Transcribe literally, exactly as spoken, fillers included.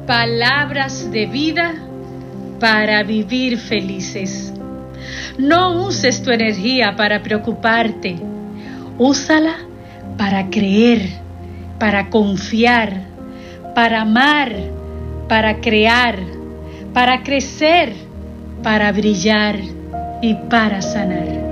palabras de vida para vivir felices. No uses tu energía para preocuparte. Úsala para creer, para confiar, para amar, para crear, para crecer, para brillar y para sanar.